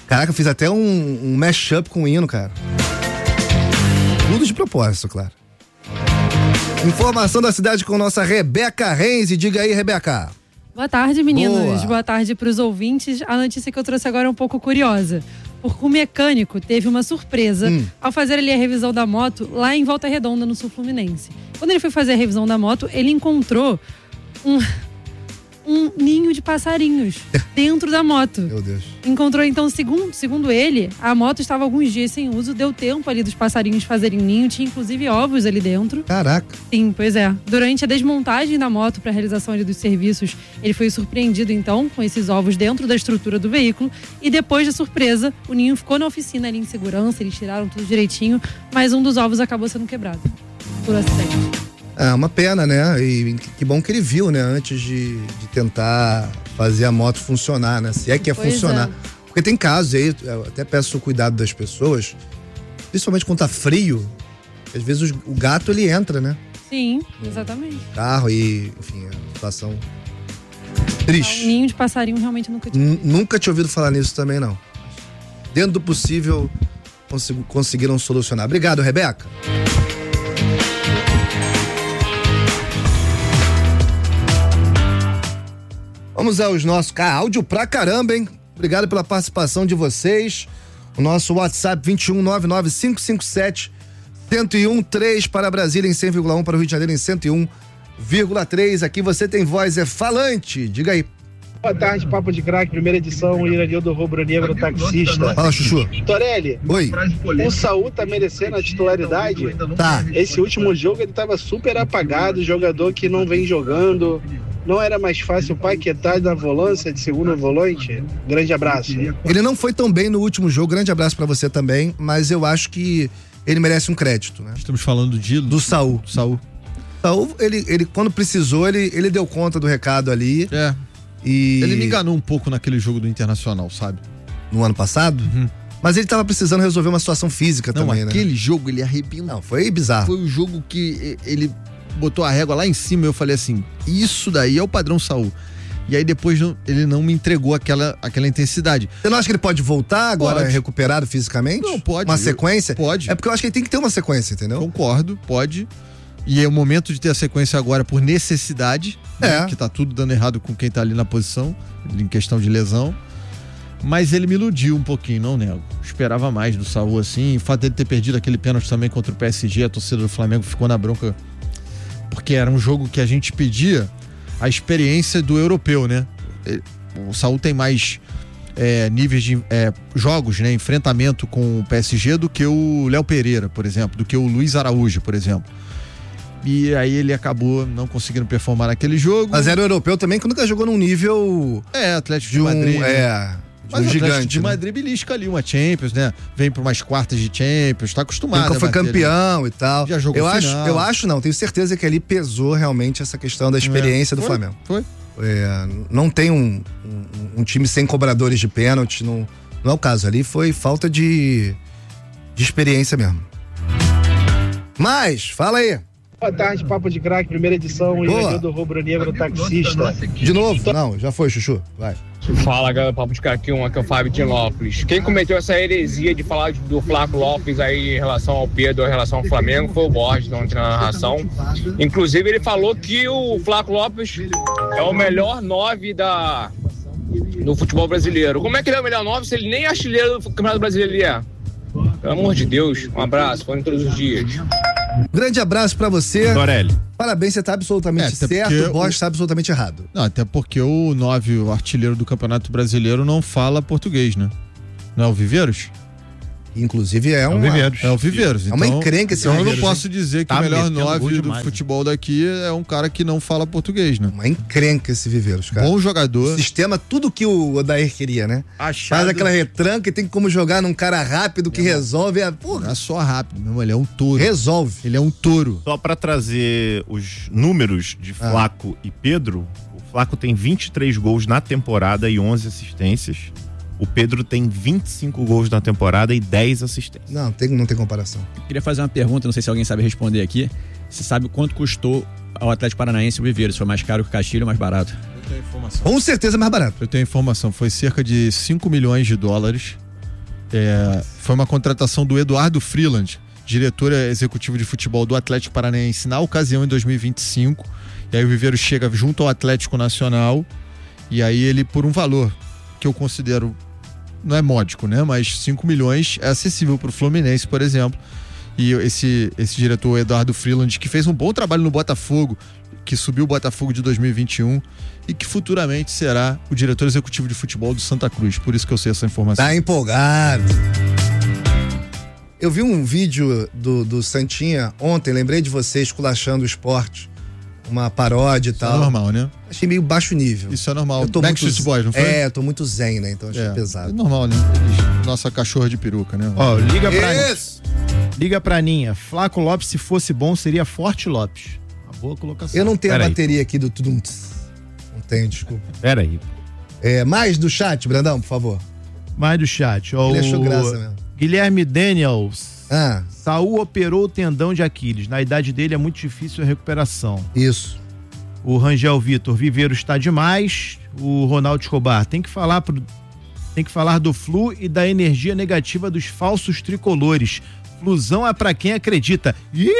Caraca, eu fiz até um mashup com o hino, cara. Tudo de propósito, claro. Informação da cidade com nossa Rebeca Renzi. Diga aí, Rebeca. Boa tarde, meninos. Boa. Boa tarde para os ouvintes. A notícia que eu trouxe agora é um pouco curiosa. Porque o mecânico teve uma surpresa ao fazer ali a revisão da moto lá em Volta Redonda, no Sul Fluminense. Quando ele foi fazer a revisão da moto, ele encontrou um ninho de passarinhos dentro da moto. Meu Deus. Encontrou, então, segundo ele, a moto estava alguns dias sem uso, deu tempo ali dos passarinhos fazerem ninho, tinha inclusive ovos ali dentro. Caraca. Sim, pois é. Durante a desmontagem da moto para a realização ali dos serviços, ele foi surpreendido, então, com esses ovos dentro da estrutura do veículo. E depois da surpresa, o ninho ficou na oficina ali em segurança, eles tiraram tudo direitinho, mas um dos ovos acabou sendo quebrado por acidente. É uma pena, né? E que bom que ele viu, né? Antes de tentar fazer a moto funcionar, né? Se é que funcionar. Porque tem casos aí, eu até peço o cuidado das pessoas, principalmente quando tá frio, às vezes o gato ele entra, né? Sim, exatamente. No carro e, enfim, é uma situação triste. Um ninho de passarinho realmente nunca tinha. Nunca tinha ouvido falar nisso também, não. Dentro do possível, conseguiram solucionar. Obrigado, Rebeca. Vamos aos nossos... áudio pra caramba, hein? Obrigado pela participação de vocês. O nosso WhatsApp 2199-557-1013 para Brasília em 100,1, para o Rio de Janeiro em 101,3. Aqui você tem voz, é falante. Diga aí. Boa tarde, Papo de Craque, primeira edição, Iranildo Rubro Negro, taxista. Fala, Chuchu. Torelli, Oi. O Saul tá merecendo a titularidade? Tá. Esse último jogo ele tava super apagado, jogador que não vem jogando. Não era mais fácil o Paquetá na volância de segundo volante? Grande abraço. Ele não foi tão bem no último jogo, grande abraço pra você também, mas eu acho que ele merece um crédito, né? Estamos falando do Saul. Saul, ele quando precisou, ele deu conta do recado ali. É. E ele me enganou um pouco naquele jogo do Internacional, sabe? No ano passado? Mas ele tava precisando resolver uma situação física também, né? Aquele jogo ele arrebentou. Não, foi bizarro. Foi o jogo que ele botou a régua lá em cima e eu falei assim, isso daí é o padrão Saul. E aí depois ele não me entregou aquela intensidade. Você não acha que ele pode voltar agora recuperado fisicamente? Não, pode. Uma sequência? Pode. É porque eu acho que ele tem que ter uma sequência, entendeu? Concordo, pode. E é o momento de ter a sequência agora por necessidade, né? Que tá tudo dando errado com quem tá ali na posição, em questão de lesão. Mas ele me iludiu um pouquinho, não nego. Esperava mais do Saul assim. O fato dele ter perdido aquele pênalti também contra o PSG, a torcida do Flamengo ficou na bronca. Porque era um jogo que a gente pedia a experiência do europeu, né? O Saul tem mais níveis de jogos, né? Enfrentamento com o PSG do que o Léo Pereira, por exemplo, do que o Luiz Araújo, por exemplo. E aí ele acabou não conseguindo performar naquele jogo. Mas era o europeu também que nunca jogou num nível... Atlético de Madrid. Mas o gigante, Atlético de Madrid belisca ali uma Champions, né? Vem para umas quartas de Champions, tá acostumado. Nunca foi campeão e tal. Já jogou final. Eu acho não, tenho certeza que ali pesou realmente essa questão da experiência do Flamengo. Foi. Não tem um time sem cobradores de pênalti, não é o caso. Ali foi falta de experiência mesmo. Mas, fala aí. Boa tarde, Papo de Craque, primeira edição, Iranildo Rubro Negro, taxista. De novo? Não, já foi, Chuchu. Vai. Fala, galera, Papo de Craque 1, aqui é o Fábio de Lópolis. Quem cometeu essa heresia de falar do Flaco Lopes aí em relação ao Pedro, em relação ao Flamengo, foi o Borges, ontem na narração. Inclusive, ele falou que o Flaco Lopes é o melhor 9 no futebol brasileiro. Como é que ele é o melhor 9 se ele nem artilheiro do Campeonato Brasileiro ele é? Pelo amor de Deus, um abraço, foram todos os dias. Grande abraço pra você. Torelli. Parabéns, você tá absolutamente certo, o Borges tá absolutamente errado. Não, até porque o 9, o artilheiro do Campeonato Brasileiro, não fala português, né? Não é o Viveiros? Inclusive é o Viveiros. É o Viveiros. É uma encrenca esse Então eu Viveiros, não posso dizer que o melhor 9 do futebol daqui é um cara que não fala português, né? Uma encrenca esse Viveiros, cara. Bom jogador. Sistema, tudo que o Odair queria, né? Faz aquela retranca e tem como jogar num cara rápido que resolve. Porra. Não é só rápido, meu irmão, ele é um touro. Resolve. Ele é um touro. Só pra trazer os números de Flaco e Pedro, o Flaco tem 23 gols na temporada e 11 assistências. O Pedro tem 25 gols na temporada e 10 assistências. Não tem comparação. Eu queria fazer uma pergunta, não sei se alguém sabe responder aqui. Você sabe quanto custou ao Atlético Paranaense o Viveiros? Foi mais caro que o Castilho ou mais barato? Eu tenho informação. Com certeza mais barato. Eu tenho informação, foi cerca de 5 milhões de dólares Foi uma contratação do Eduardo Freeland, diretor executivo de futebol do Atlético Paranaense na ocasião em 2025. E aí o Viveiros chega junto ao Atlético Nacional e aí ele, por um valor que eu considero, não é módico, né? Mas 5 milhões é acessível para o Fluminense, por exemplo. E esse diretor, Eduardo Freeland, que fez um bom trabalho no Botafogo, que subiu o Botafogo de 2021 e que futuramente será o diretor executivo de futebol do Santa Cruz. Por isso que eu sei essa informação. Tá empolgado. Eu vi um vídeo do Santinha ontem, lembrei de você esculachando o esporte. Uma paródia e tal. Isso é normal, né? Achei meio baixo nível. Isso é normal. Backstreet Boys, não foi? Eu tô muito zen, né? Então achei pesado. É normal, né? Nossa cachorra de peruca, né? Ó, liga pra Aninha. Flaco Lopes, se fosse bom, seria Forte Lopes. Uma boa colocação. Eu não tenho a bateria aqui do Tudum. Não tenho, desculpa. Pera aí. Mais do chat, Brandão, por favor. Mais do chat. Ele achou graça mesmo. Guilherme Daniels. Ah. Saul operou o tendão de Aquiles. Na idade dele é muito difícil a recuperação. Isso. O Rangel Vitor, Viveiros está demais. O Ronaldo Escobar, tem que falar do Flu e da energia negativa dos falsos tricolores. Flusão é pra quem acredita.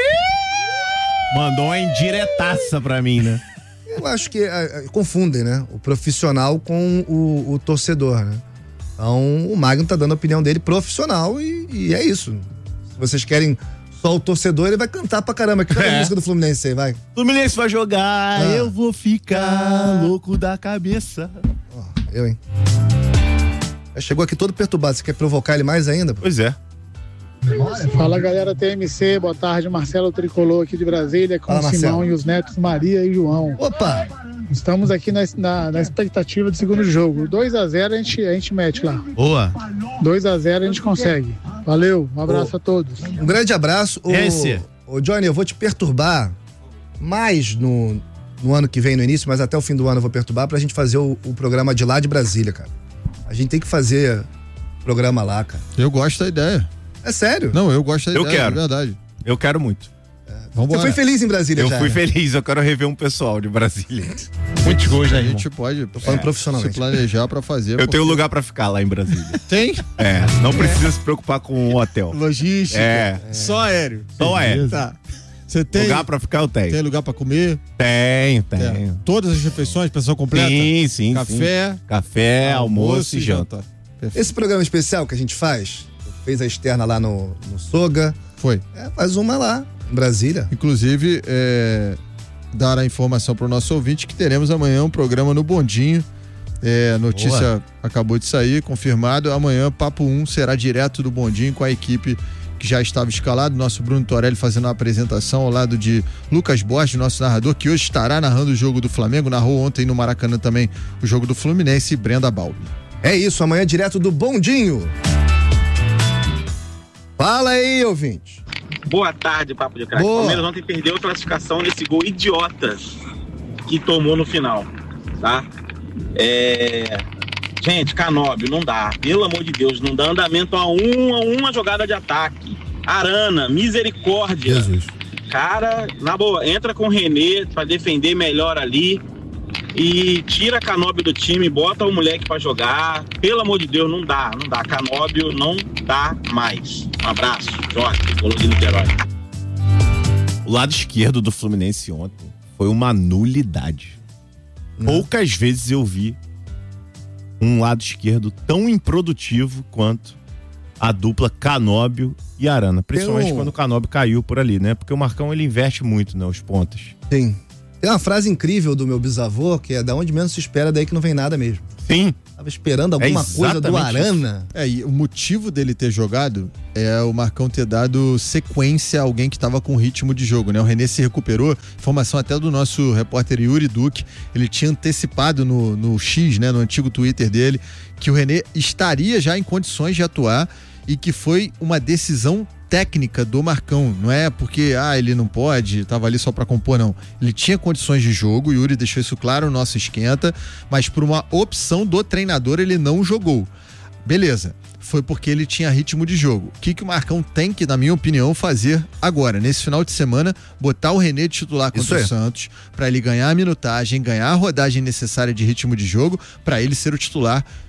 Mandou uma indiretaça pra mim, né? Eu acho que confundem, né? O profissional com o torcedor, né? Então o Magno tá dando a opinião dele profissional e é isso. Se vocês querem só o torcedor, ele vai cantar pra caramba. Que a música do Fluminense aí, vai. Fluminense vai jogar, eu vou ficar louco da cabeça. Eu, hein? Chegou aqui todo perturbado. Você quer provocar ele mais ainda? Pois é. Fala, galera TMC, boa tarde, Marcelo Tricolor aqui de Brasília, com o Simão e os netos Maria e João. Opa! Estamos aqui na expectativa do segundo jogo. 2-0 a gente mete lá. Boa! 2-0 a gente consegue. Valeu, um abraço a todos. Um grande abraço. Ô Johnny, eu vou te perturbar mais no ano que vem, no início, mas até o fim do ano eu vou perturbar pra gente fazer o programa de lá de Brasília, cara. A gente tem que fazer programa lá, cara. Eu gosto da ideia. É sério? Não, eu gosto da ideia, quero. É verdade. Eu quero muito. Você foi feliz em Brasília já? Eu fui feliz, eu quero rever um pessoal de Brasília. Muitos gols, né, A gente pode profissionalmente. se planejar pra fazer. Eu tenho lugar pra ficar lá em Brasília. Tem? Não precisa se preocupar com o hotel. Logística. Só aéreo. Só aéreo. Tá. Você tem lugar pra ficar, eu tenho. Tem lugar pra comer? Tenho. Todas as refeições, pensão completa? Sim. Café, almoço e janta. Esse programa especial que a gente fez a externa lá no Soga. Foi. Faz uma lá, em Brasília. Inclusive, dar a informação para o nosso ouvinte que teremos amanhã um programa no Bondinho. Notícia acabou de sair, confirmado. Amanhã, Papo 1 será direto do Bondinho com a equipe que já estava escalado. Nosso Bruno Torelli fazendo a apresentação ao lado de Lucas Borges, nosso narrador, que hoje estará narrando o jogo do Flamengo. Narrou ontem no Maracanã também o jogo do Fluminense, e Brenda Balbi. É isso, amanhã direto do Bondinho. Fala aí, ouvinte. Boa tarde, Papo de Craque. O Palmeiras ontem perdeu a classificação nesse gol idiota que tomou no final, tá? Gente, Canóbio, não dá. Pelo amor de Deus, não dá andamento a uma jogada de ataque. Arana, misericórdia. Jesus. Cara, na boa, entra com o René pra defender melhor ali e tira Canóbio do time, bota o moleque pra jogar. Pelo amor de Deus, não dá. Canóbio não dá mais. Um abraço, Jorge, Tricolor de Niterói. O lado esquerdo do Fluminense ontem foi uma nulidade. Poucas vezes eu vi um lado esquerdo tão improdutivo quanto a dupla Canóbio e Arana. Principalmente quando o Canóbio caiu por ali, né? Porque o Marcão, ele inverte muito, né? Os pontas. Sim. Tem uma frase incrível do meu bisavô, que é: da onde menos se espera, daí que não vem nada mesmo. Sim. Tava esperando alguma coisa do Arana. E o motivo dele ter jogado é o Marcão ter dado sequência a alguém que estava com ritmo de jogo, né? O René se recuperou, informação até do nosso repórter Yuri Duque, ele tinha antecipado no X, né, no antigo Twitter dele, que o René estaria já em condições de atuar e que foi uma decisão técnica do Marcão, não é porque ele não pode, tava ali só pra compor, não. Ele tinha condições de jogo, o Yuri deixou isso claro no nosso esquenta, mas por uma opção do treinador ele não jogou. Beleza, foi porque ele tinha ritmo de jogo. O que o Marcão tem que, na minha opinião, fazer agora, nesse final de semana, botar o René de titular contra o Santos, pra ele ganhar a minutagem, ganhar a rodagem necessária de ritmo de jogo, pra ele ser o titular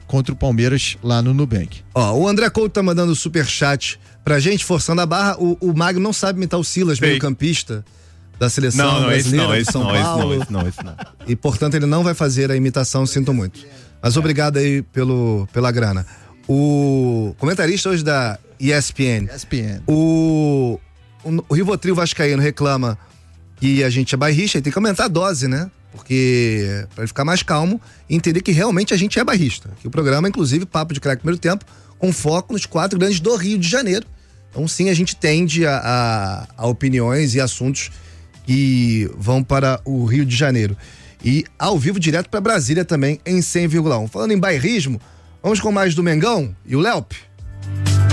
contra o Palmeiras lá no Nubank. Ó, o André Couto tá mandando superchat pra gente, forçando a barra. O Magno não sabe imitar o Silas, meio campista da seleção brasileira de São Paulo. Esse não. E, portanto, ele não vai fazer a imitação, sinto muito. Mas obrigado aí pela grana. O comentarista hoje da ESPN. O Rivotril vascaíno reclama que a gente é bairrista e tem que aumentar a dose, né? Porque, pra ele ficar mais calmo e entender que realmente a gente é bairrista. Que o programa, inclusive, Papo de Craque Primeiro Tempo, com foco nos 4 grandes do Rio de Janeiro. Então, sim, a gente tende a opiniões e assuntos que vão para o Rio de Janeiro. E ao vivo, direto para Brasília também, em 100,1. Falando em bairrismo, vamos com mais do Mengão e o Léo.